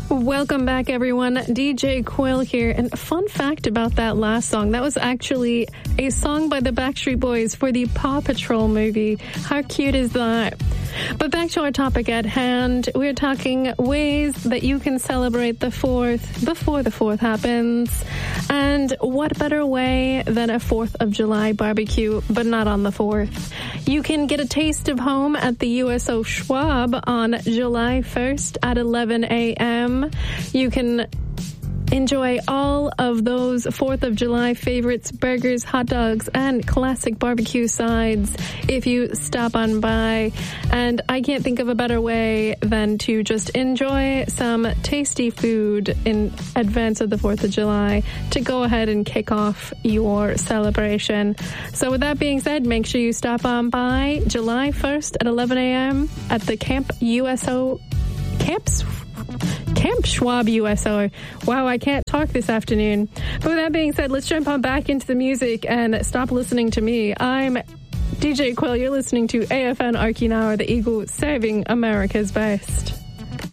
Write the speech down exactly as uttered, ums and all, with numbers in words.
Welcome back, everyone. D J Quill here. And a fun fact about that last song, that was actually a song by the Backstreet Boys for the Paw Patrol movie. How cute is that? But back to our topic at hand. We're talking ways that you can celebrate the fourth before the fourth happens. And what better way than a fourth of July barbecue, but not on the fourth. You can get a taste of home at the U S O Schwab on July first at eleven a.m. You can enjoy all of those fourth of July favorites, burgers, hot dogs, and classic barbecue sides if you stop on by. And I can't think of a better way than to just enjoy some tasty food in advance of the fourth of July to go ahead and kick off your celebration. So with that being said, make sure you stop on by July first at eleven a.m. at the Camp U S O Camps Camp Schwab U S O. Wow, I can't talk this afternoon. But with that being said, let's jump on back into the music and stop listening to me. I'm D J Quill. You're listening to A F N Okinawa, the Eagle, serving America's best.